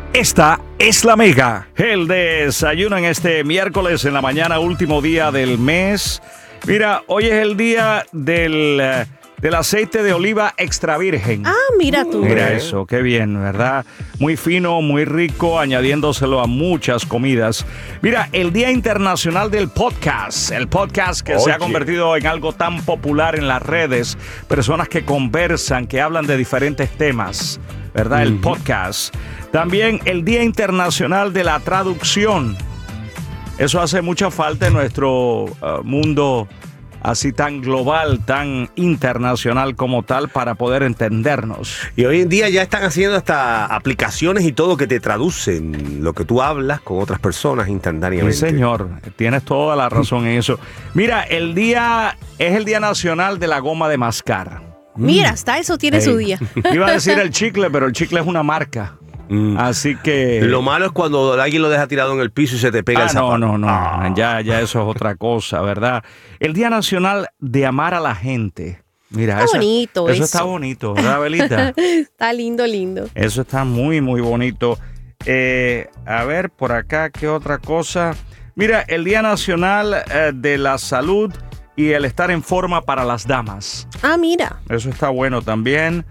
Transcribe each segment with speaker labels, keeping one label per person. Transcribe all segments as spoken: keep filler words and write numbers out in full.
Speaker 1: Esta es La Mega, el desayuno en este miércoles en la mañana, último día del mes. Mira, hoy es el día del, del aceite de oliva extra virgen.
Speaker 2: Ah, mira tú.
Speaker 1: Mira eso, qué bien, ¿verdad? Muy fino, muy rico, añadiéndoselo a muchas comidas. Mira, el Día Internacional del Podcast, el podcast que Oye. se ha convertido en algo tan popular en las redes, personas que conversan, que hablan de diferentes temas, ¿verdad? Uh-huh. El podcast. También el Día Internacional de la Traducción. Eso hace mucha falta en nuestro uh, mundo así tan global, tan internacional como tal, para poder entendernos.
Speaker 3: Y hoy en día ya están haciendo hasta aplicaciones y todo que te traducen lo que tú hablas con otras personas instantáneamente.
Speaker 1: Sí, señor, tienes toda la razón en eso. Mira, el día es el Día Nacional de la Goma de Mascar.
Speaker 2: Mira, hasta eso tiene hey. su día.
Speaker 1: Iba a decir el chicle, pero el chicle es una marca. Mm. Así que...
Speaker 3: Lo malo es cuando alguien lo deja tirado en el piso y se te pega
Speaker 1: ah,
Speaker 3: el zapato.
Speaker 1: No, no, no. Ah. Ya, ya eso es otra cosa, ¿verdad? El Día Nacional de Amar a la Gente. Mira,
Speaker 2: está
Speaker 1: esa,
Speaker 2: bonito
Speaker 1: eso.
Speaker 2: Eso
Speaker 1: está bonito, ¿verdad, Belita?
Speaker 2: Está lindo, lindo.
Speaker 1: Eso está muy, muy bonito. Eh, a ver, por acá, ¿qué otra cosa? Mira, el Día Nacional eh, de la Salud y el estar en forma para las damas.
Speaker 2: Ah, mira.
Speaker 1: Eso está bueno también.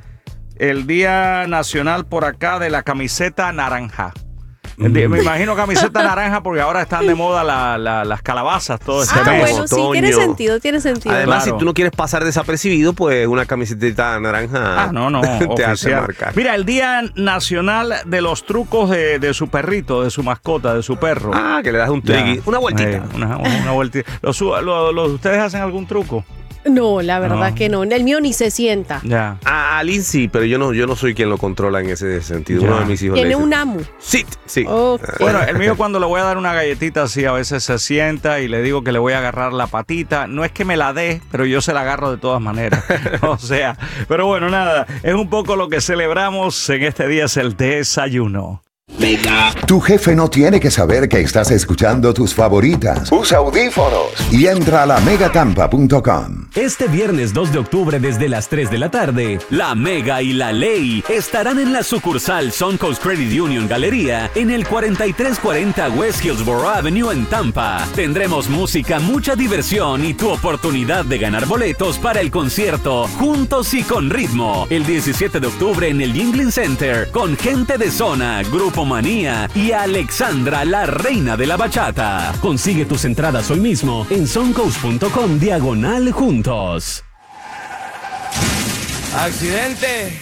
Speaker 1: El Día Nacional por acá de la camiseta naranja. Mm. Me imagino camiseta naranja porque ahora están de moda la, la, las calabazas, todo este
Speaker 2: ah,
Speaker 1: mes.
Speaker 2: bueno, sí, tiene sentido, tiene sentido.
Speaker 3: Además,
Speaker 1: claro.
Speaker 3: si tú no quieres pasar desapercibido, pues una camiseta naranja
Speaker 1: ah, no, no,
Speaker 3: te
Speaker 1: oficial.
Speaker 3: hace marcar.
Speaker 1: Mira, el Día Nacional de los trucos de, de su perrito, de su mascota, de su perro.
Speaker 3: Ah, que le das un triqui, una vueltita.
Speaker 1: Eh, una, una vueltita. ¿Los, los, los, ¿Ustedes hacen algún truco?
Speaker 2: No, la verdad
Speaker 1: no.
Speaker 2: que no. El mío ni se sienta.
Speaker 1: Ya.
Speaker 3: Ah, Lynn sí, pero yo no, yo no soy quien lo controla en ese sentido.
Speaker 1: Ya.
Speaker 3: Uno de mis hijos
Speaker 2: Tiene
Speaker 3: le dice,
Speaker 2: un amo.
Speaker 3: Sí, sí.
Speaker 2: Okay.
Speaker 1: Bueno, el mío cuando le voy a dar una galletita así, a veces se sienta y le digo que le voy a agarrar la patita. No es que me la dé, pero yo se la agarro de todas maneras. O sea, pero bueno, nada. Es un poco lo que celebramos en este día, es el desayuno.
Speaker 4: Mega. Tu jefe no tiene que saber que estás escuchando tus favoritas. Usa audífonos y entra a la mega tampa punto com.
Speaker 5: Este viernes dos de octubre desde las tres de la tarde, La Mega y La Ley estarán en la sucursal Suncoast Credit Union Galería en el cuarenta y tres cuarenta West Hillsborough Avenue en Tampa. Tendremos música, mucha diversión y tu oportunidad de ganar boletos para el concierto Juntos y con Ritmo el diecisiete de octubre en el Yingling Center con Gente de Zona, Grupo Manía y Alexandra, la reina de la bachata. Consigue tus entradas hoy mismo en suncoast punto com diagonal juntos.
Speaker 6: Accidente.